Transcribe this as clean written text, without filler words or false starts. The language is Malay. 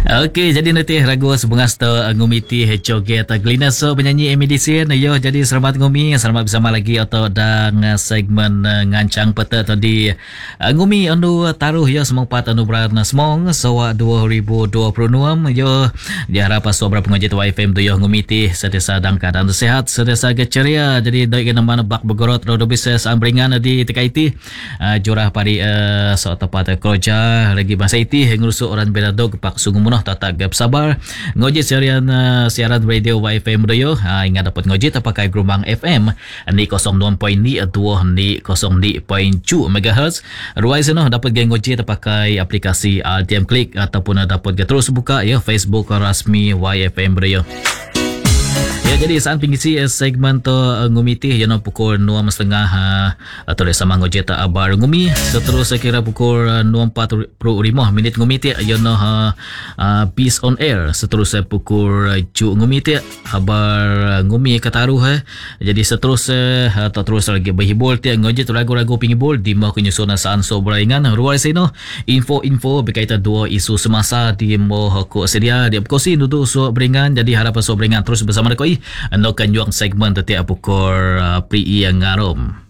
Okey, jadi nanti ragu sebengas tu ngumiti joget Glina so penyanyi Emedicine yo jadi selamat ngumi selamat bersama lagi atau dan segmen ngancang peta tadi ngumi andu taruh yo semong pat anu beran semong sawa 2026 yo diharap sobra pengaji YFM tu yo ngumiti sentiasa dalam keadaan sehat sentiasa ceria jadi doi kena mana bak begorot rodo bisnes ambringan di TKIT jurah pari so tepat kerja lagi masa itu ngurusuk orang beradog pak sungguh tata gap sabar ngoji siaran radio YFM Doyo ingat dapat ngoji pakai gelombang FM ni 02.2 ni 0.2 MHz ruai sana dapat geng ngoji pakai aplikasi RTM Click ataupun dapat terus buka ya Facebook rasmi YFM Doyo. Ya, jadi saat pengisi segmen tu ngumiti yana pukul 6.30 atau sama ngojeta abar ngumi seterus kira pukul 6.45 minit ngumiti yana Peace on Air seterus pukul cu ngumiti abar ngumi kataruh jadi seterus atau terus lagi berhibur tiap ngojet lagu-lagu penghibur di mau kenyusunan saan sobraingan ruai sino info berkaitan dua isu semasa di mau aku sedia di kosi duduk so beringan jadi harapan so beringan terus bersama koi ando kan juang segmen tetiap pukul pri yang ngarom.